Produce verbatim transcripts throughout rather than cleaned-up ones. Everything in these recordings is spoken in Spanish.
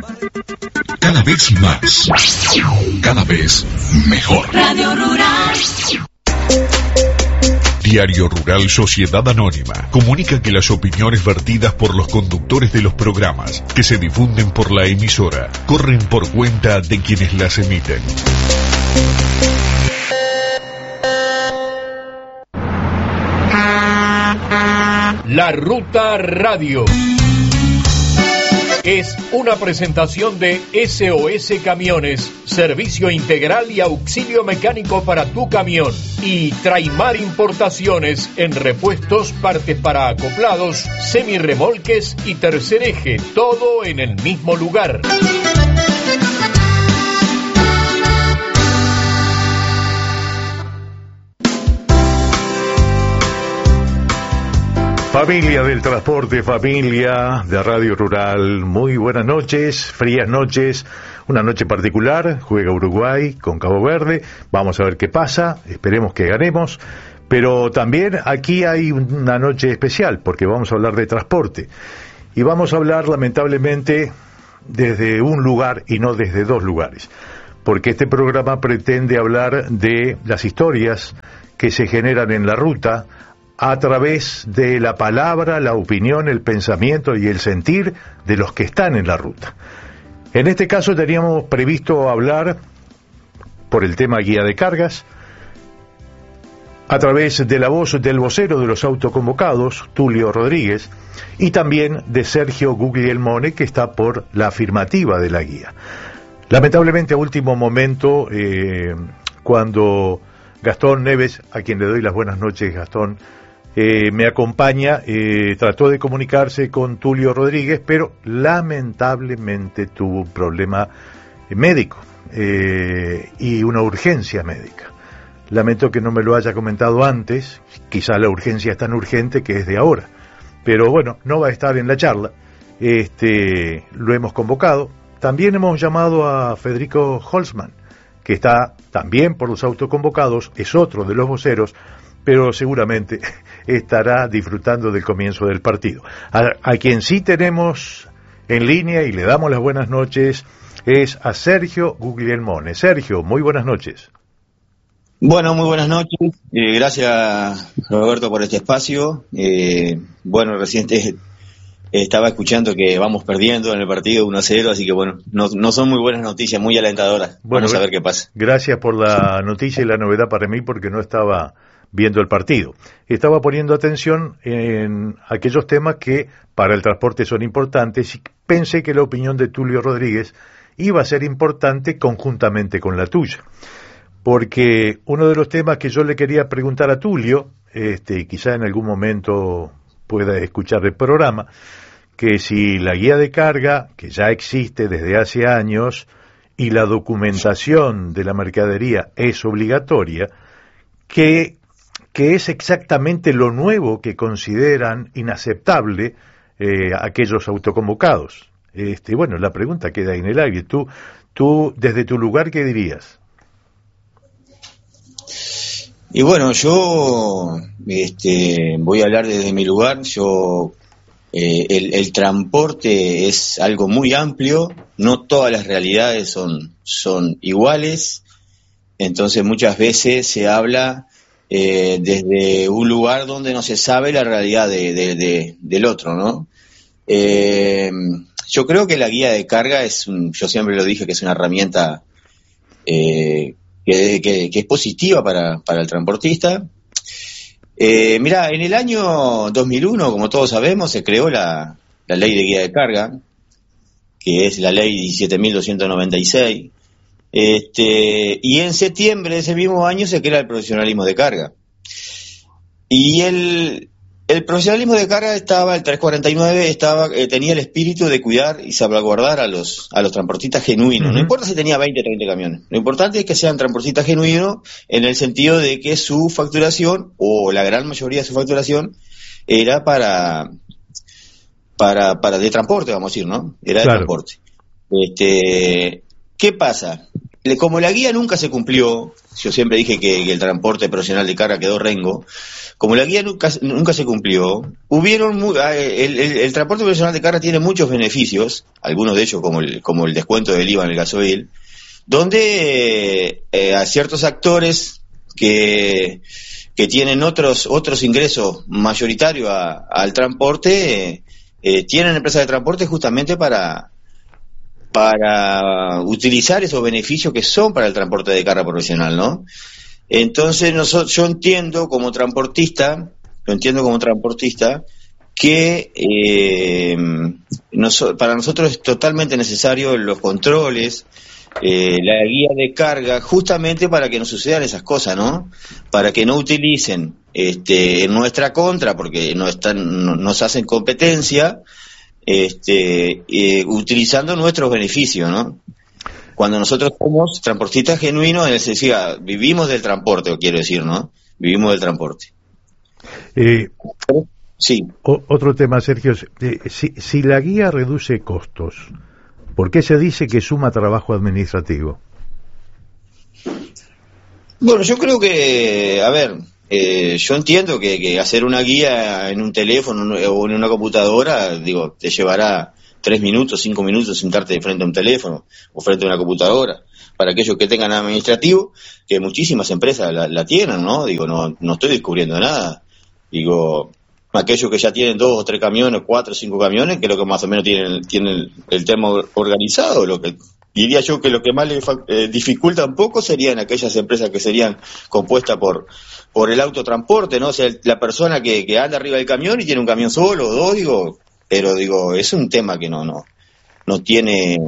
Cada vez más. Cada vez mejor. Radio Rural. Diario Rural Sociedad Anónima comunica que las opiniones vertidas por los conductores de los programas que se difunden por la emisora corren por cuenta de quienes las emiten. La Ruta Radio es una presentación de S O S Camiones, servicio integral y auxilio mecánico para tu camión, y Traimar Importaciones en repuestos, partes para acoplados, semirremolques y tercer eje, todo en el mismo lugar. Familia del transporte, familia de Radio Rural, muy buenas noches, frías noches, una noche particular, juega Uruguay con Cabo Verde, vamos a ver qué pasa, esperemos que ganemos, pero también aquí hay una noche especial porque vamos a hablar de transporte y vamos a hablar lamentablemente desde un lugar y no desde dos lugares, porque este programa pretende hablar de las historias que se generan en la ruta a través de la palabra, la opinión, el pensamiento y el sentir de los que están en la ruta. En este caso teníamos previsto hablar por el tema guía de cargas, a través de la voz del vocero de los autoconvocados, Tulio Rodríguez, y también de Sergio Guglielmone, que está por la afirmativa de la guía. Lamentablemente a último momento, eh, cuando Gastón Neves, a quien le doy las buenas noches, Gastón, Eh, me acompaña, eh, trató de comunicarse con Tulio Rodríguez, pero lamentablemente tuvo un problema médico eh, y una urgencia médica. Lamento que no me lo haya comentado antes, quizá la urgencia es tan urgente que es de ahora, pero bueno, no va a estar en la charla, este, lo hemos convocado. También hemos llamado a Federico Holzman, que está también por los autoconvocados, es otro de los voceros, pero seguramente estará disfrutando del comienzo del partido. A, a quien sí tenemos en línea y le damos las buenas noches es a Sergio Guglielmone. Sergio, muy buenas noches. Bueno, muy buenas noches. Eh, gracias, Roberto, por este espacio. Eh, bueno, recién te, estaba escuchando que vamos perdiendo en el partido uno a cero, así que bueno, no, no son muy buenas noticias, muy alentadoras. Bueno, vamos a ver qué pasa. Gracias por la noticia y la novedad para mí, porque no estaba viendo el partido. Estaba poniendo atención en aquellos temas que para el transporte son importantes y pensé que la opinión de Tulio Rodríguez iba a ser importante conjuntamente con la tuya. Porque uno de los temas que yo le quería preguntar a Tulio, este, quizá en algún momento pueda escuchar el programa, que si la guía de carga, que ya existe desde hace años, y la documentación de la mercadería es obligatoria, que que es exactamente lo nuevo que consideran inaceptable eh, aquellos autoconvocados. Este, bueno, la pregunta queda en el aire. Tú, tú, desde tu lugar, ¿qué dirías? Y bueno, yo este, voy a hablar desde mi lugar. Yo eh, el, el transporte es algo muy amplio, no todas las realidades son, son iguales, entonces muchas veces se habla Eh, desde un lugar donde no se sabe la realidad de, de, de, del otro, ¿no? Eh, yo creo que la guía de carga es, un, yo siempre lo dije, que es una herramienta eh, que, que, que es positiva para, para el transportista. Eh, mirá, en el año dos mil uno, como todos sabemos, se creó la, la ley de guía de carga, que es la ley diecisiete mil doscientos noventa y seis. Este, y en septiembre de ese mismo año se crea el profesionalismo de carga. Y el, el profesionalismo de carga estaba, el trescientos cuarenta y nueve, estaba, eh, tenía el espíritu de cuidar y salvaguardar a los, a los transportistas genuinos. Uh-huh. No importa si tenía veinte o treinta camiones. Lo importante es que sean transportistas genuinos en el sentido de que su facturación, o la gran mayoría de su facturación, era para, para, para de transporte, vamos a decir, ¿no? Era de claro. transporte. Este, ¿qué pasa? como la guía nunca se cumplió, yo siempre dije que, que el transporte profesional de carga quedó rengo, como la guía nunca, nunca se cumplió, hubieron muy, el, el, el transporte profesional de carga tiene muchos beneficios, algunos de ellos como el, como el descuento del I V A en el gasoil, donde eh, a ciertos actores que, que tienen otros otros ingresos mayoritarios a, al transporte, eh, eh, tienen empresas de transporte justamente para para utilizar esos beneficios que son para el transporte de carga profesional, ¿no? Entonces nosotros, yo entiendo como transportista, yo entiendo como transportista que eh, nos, para nosotros es totalmente necesario los controles, eh, la guía de carga, justamente para que no sucedan esas cosas, ¿no? Para que no utilicen este, en nuestra contra, porque no están, no, nos hacen competencia, este, eh, utilizando nuestros beneficios, ¿no? Cuando nosotros somos transportistas genuinos, es decir, vivimos del transporte, quiero decir, ¿no? Vivimos del transporte. Eh, sí. O, otro tema, Sergio. Eh, si, si la guía reduce costos, ¿por qué se dice que suma trabajo administrativo? Bueno, yo creo que, a ver, eh, yo entiendo que, que hacer una guía en un teléfono o en una computadora, digo, te llevará tres minutos, cinco minutos sentarte de frente a un teléfono o frente a una computadora. Para aquellos que tengan administrativo, que muchísimas empresas la, la tienen, ¿no? Digo, no, no estoy descubriendo nada. Digo, aquellos que ya tienen dos o tres camiones, cuatro o cinco camiones, creo que más o menos tienen, tienen el, el tema organizado. Lo que diría yo que lo que más le eh, dificulta un poco serían aquellas empresas que serían compuestas por por el autotransporte, ¿no? O sea, la persona que, que anda arriba del camión y tiene un camión solo o dos, digo, pero digo, es un tema que no, no, no tiene,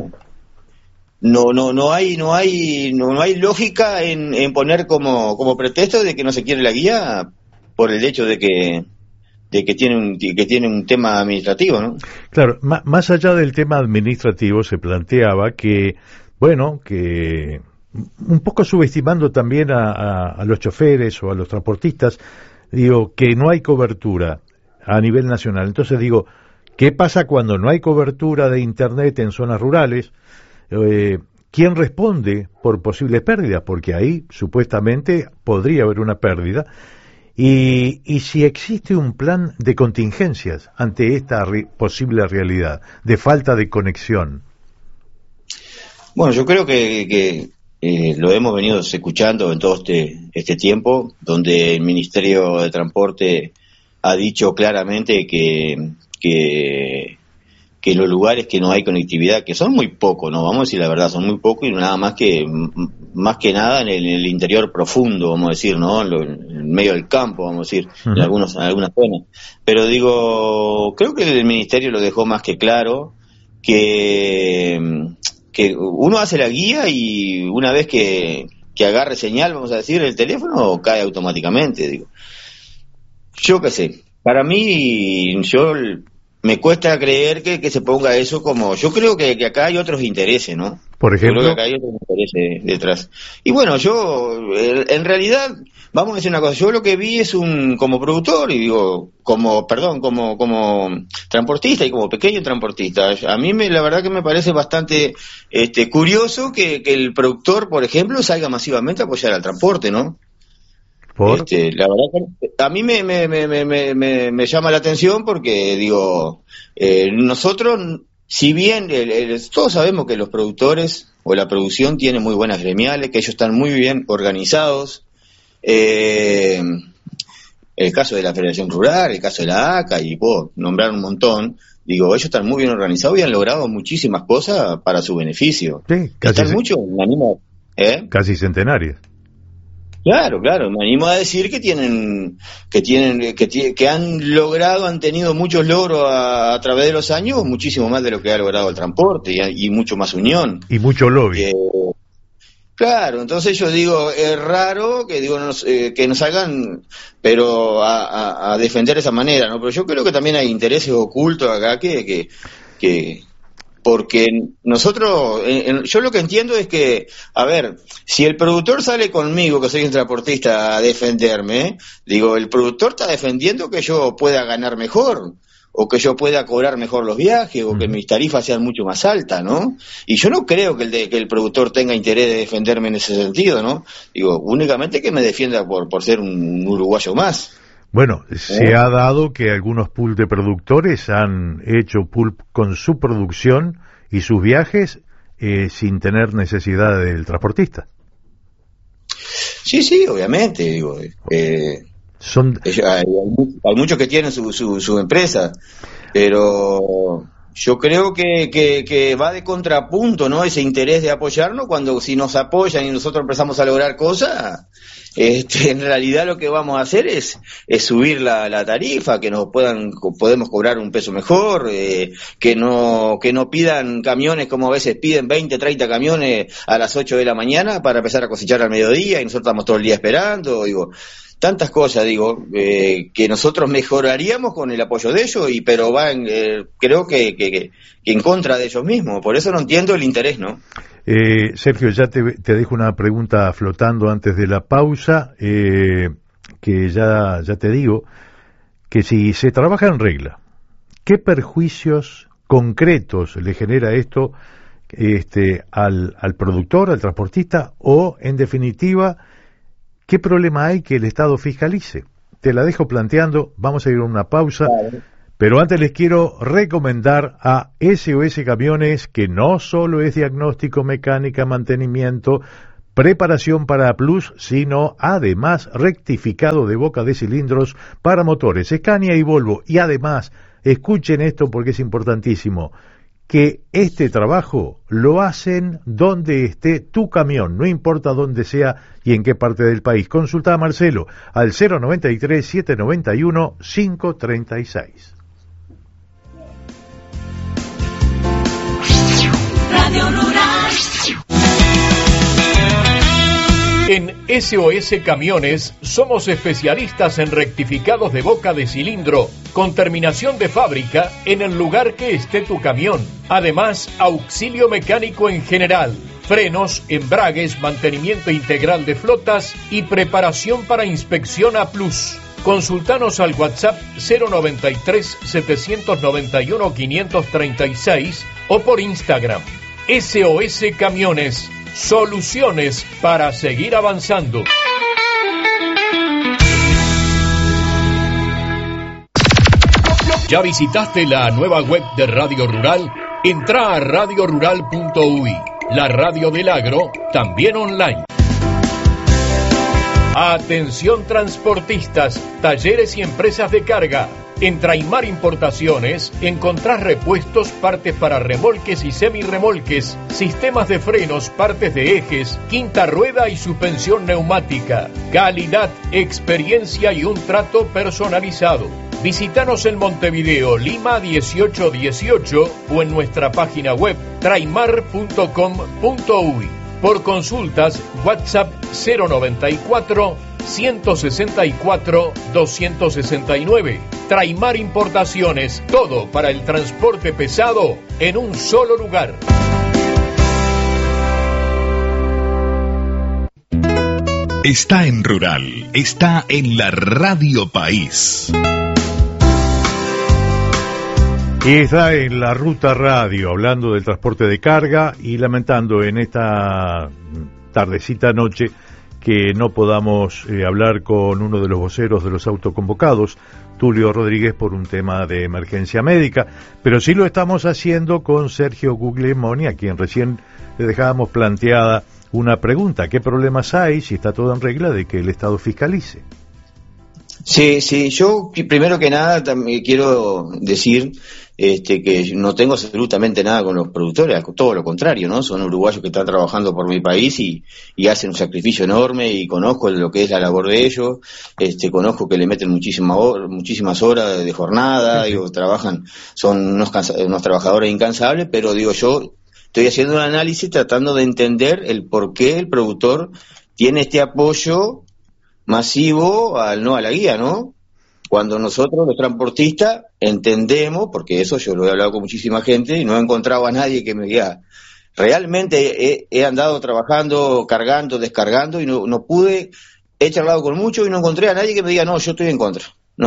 no, no, no hay, no hay, no, no hay lógica en, en poner como, como pretexto de que no se quiere la guía por el hecho de que, de que tiene un, que tiene un tema administrativo, ¿no? Claro, m- más allá del tema administrativo se planteaba que, bueno, que un poco subestimando también a, a, a los choferes o a los transportistas, digo, que no hay cobertura a nivel nacional. Entonces digo, ¿qué pasa cuando no hay cobertura de Internet en zonas rurales? Eh, ¿Quién responde por posibles pérdidas? Porque ahí supuestamente podría haber una pérdida. Y, y si existe un plan de contingencias ante esta re- posible realidad de falta de conexión. Bueno, yo creo que, que eh, lo hemos venido escuchando en todo este, este tiempo, donde el Ministerio de Transporte ha dicho claramente que que que los lugares que no hay conectividad, que son muy pocos, no vamos a decir la verdad, son muy pocos y nada más que más que nada en el, en el interior profundo, vamos a decir, no, en, lo, en el medio del campo, vamos a decir, uh-huh. en algunos en algunas zonas. Pero digo, creo que el ministerio lo dejó más que claro que que uno hace la guía y una vez que que agarre señal, vamos a decir, el teléfono cae automáticamente, digo. Yo qué sé. Para mí, yo me cuesta creer que, que se ponga eso como... Yo creo que, que acá hay otros intereses, ¿no? Por ejemplo... Yo creo que acá hay otros intereses detrás. Y bueno, yo, en realidad, vamos a decir una cosa. Yo lo que vi es un... Como productor, y digo, como, perdón, como como transportista y como pequeño transportista, a mí me, la verdad que me parece bastante este este que, que el productor, por ejemplo, salga masivamente a apoyar al transporte, ¿no? Este, la verdad que a mí me, me, me, me, me, me llama la atención porque, digo, eh, nosotros, si bien el, el, todos sabemos que los productores o la producción tiene muy buenas gremiales, que ellos están muy bien organizados, eh, el caso de la Federación Rural, el caso de la A C A, y puedo nombrar un montón, digo, ellos están muy bien organizados y han logrado muchísimas cosas para su beneficio. Sí, casi, están mucho en la misma, ¿eh? Casi centenarias. Claro, claro, me animo a decir que tienen, que tienen, que, que han logrado, han tenido muchos logros a, a través de los años, muchísimo más de lo que ha logrado el transporte y, y mucho más unión. Y mucho lobby. Eh, claro, entonces yo digo, es raro que digo nos, eh, que nos hagan, pero a, a, a defender de esa manera, ¿no? Pero yo creo que también hay intereses ocultos acá que, que, que porque nosotros, eh, yo lo que entiendo es que, a ver, si el productor sale conmigo, que soy un transportista, a defenderme, digo, el productor está defendiendo que yo pueda ganar mejor, o que yo pueda cobrar mejor los viajes, o que mis tarifas sean mucho más altas, ¿no? Y yo no creo que el, de, que el productor tenga interés de defenderme en ese sentido, ¿no? Digo, únicamente que me defienda por, por ser un, un uruguayo más. Bueno, se ¿Eh? ha dado que algunos pool de productores han hecho pulp con su producción y sus viajes eh, sin tener necesidad del transportista. Sí, sí, obviamente, digo, eh, Son... hay, hay muchos que tienen su, su, su empresa, pero yo creo que, que, que va de contrapunto, ¿no? Ese interés de apoyarnos, cuando si nos apoyan y nosotros empezamos a lograr cosas, este, en realidad lo que vamos a hacer es, es subir la, la tarifa, que nos puedan, podemos cobrar un peso mejor, eh, que no, que no pidan camiones como a veces piden veinte, treinta camiones a las ocho de la mañana para empezar a cosechar al mediodía y nosotros estamos todo el día esperando, digo, tantas cosas, digo, eh, que nosotros mejoraríamos con el apoyo de ellos, y pero van, eh, creo que, que, que en contra de ellos mismos, por eso no entiendo el interés, ¿no? Eh, Sergio, ya te, te dejo una pregunta flotando antes de la pausa, eh, que ya, ya te digo, que si se trabaja en regla, ¿qué perjuicios concretos le genera esto este, al, al productor, al transportista, o, en definitiva, qué problema hay que el Estado fiscalice? Te la dejo planteando, vamos a ir a una pausa. Vale. Pero antes les quiero recomendar a S O S Camiones, que no solo es diagnóstico, mecánica, mantenimiento, preparación para Plus, sino además rectificado de boca de cilindros para motores, Scania y Volvo. Y además, escuchen esto porque es importantísimo, que este trabajo lo hacen donde esté tu camión, no importa dónde sea y en qué parte del país. Consulta a Marcelo al cero noventa y tres, siete noventa y uno, cinco treinta y seis. Radio Rural. En S O S Camiones somos especialistas en rectificados de boca de cilindro con terminación de fábrica en el lugar que esté tu camión. Además, auxilio mecánico en general, frenos, embragues, mantenimiento integral de flotas y preparación para inspección A plus. Consultanos al WhatsApp cero noventa y tres, setecientos noventa y uno, quinientos treinta y seis o por Instagram. S O S Camiones, soluciones para seguir avanzando. ¿Ya visitaste la nueva web de Radio Rural? Entra a radio rural punto u i, la radio del agro, también online. Atención transportistas, talleres y empresas de carga. En Traimar Importaciones encontrás repuestos, partes para remolques y semirremolques, sistemas de frenos, partes de ejes, quinta rueda y suspensión neumática. Calidad, experiencia y un trato personalizado. Visítanos en Montevideo, Lima dieciocho dieciocho o en nuestra página web traimar punto com punto u i. Por consultas, WhatsApp cero noventa y cuatro, ciento sesenta y cuatro, doscientos sesenta y nueve. Traimar Importaciones, todo para el transporte pesado en un solo lugar. Está en Rural, está en la Radio País. Y está en la Ruta Radio, hablando del transporte de carga y lamentando en esta tardecita noche que no podamos eh, hablar con uno de los voceros de los autoconvocados, Tulio Rodríguez, por un tema de emergencia médica, pero sí lo estamos haciendo con Sergio Guglielmoni, a quien recién le dejábamos planteada una pregunta: ¿qué problemas hay, si está todo en regla, de que el Estado fiscalice? Sí, sí, yo primero que nada también quiero decir este, que no tengo absolutamente nada con los productores, todo lo contrario, ¿no? Son uruguayos que están trabajando por mi país y, y hacen un sacrificio enorme, y conozco lo que es la labor de ellos, este, conozco que le meten muchísimas horas, muchísimas horas de jornada, sí, sí. Digo, trabajan, son unos, cansa- unos trabajadores incansables, pero digo, yo estoy haciendo un análisis tratando de entender el por qué el productor tiene este apoyo masivo al no a la guía, ¿no? Cuando nosotros, los transportistas, entendemos, porque eso yo lo he hablado con muchísima gente y no he encontrado a nadie que me diga, realmente he, he andado trabajando, cargando, descargando y no, no pude, he charlado con muchos y no encontré a nadie que me diga, no, yo estoy en contra. No,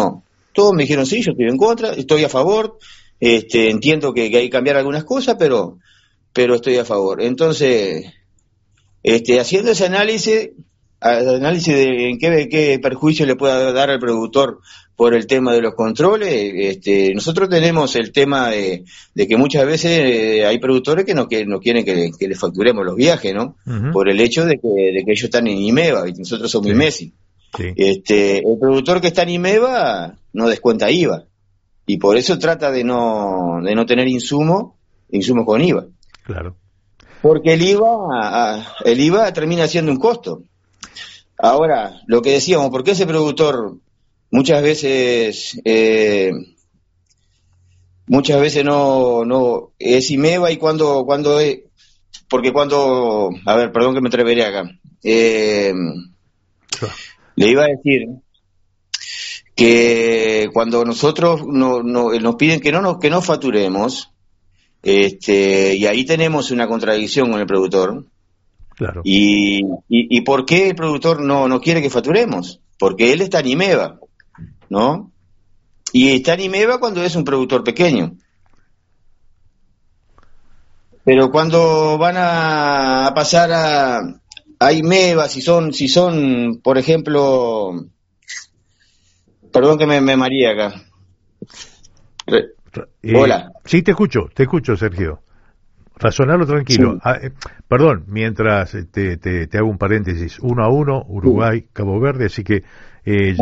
todos me dijeron sí, yo estoy en contra, estoy a favor, este, entiendo que, que hay que cambiar algunas cosas, pero, pero estoy a favor. Entonces, este, haciendo ese análisis, análisis de en qué, qué perjuicio le pueda dar al productor por el tema de los controles, este, nosotros tenemos el tema de, de que muchas veces eh, hay productores que no, que no quieren que, que les facturemos los viajes, ¿no? Uh-huh. Por el hecho de que, de que ellos están en IMEVA y nosotros somos sí. IMESI. Sí. Este, el productor que está en IMEVA no descuenta I V A y por eso trata de no, de no tener insumo, insumos con I V A. Claro. Porque el I V A, el I V A termina siendo un costo. Ahora, lo que decíamos, ¿por qué ese productor muchas veces eh, muchas veces no no es IMEVA y cuando cuando es, porque cuando a ver, perdón que me atreveré acá, eh, le iba a decir que cuando nosotros no, no, nos piden que no nos que no facturemos, este, y ahí tenemos una contradicción con el productor. Claro. Y, y, y ¿por qué el productor no, no quiere que facturemos? Porque él está en IMEVA, ¿no? Y está en IMEVA cuando es un productor pequeño. Pero cuando van a, a pasar a, a IMEVA, si son, si son, por ejemplo, perdón que me, me mareé acá. Re, eh, Hola. Sí, te escucho, te escucho, Sergio. Razonalo tranquilo. Sí. Ah, eh, perdón, mientras te, te, te hago un paréntesis. Uno a uno, Uruguay, Cabo Verde, así que... Eh,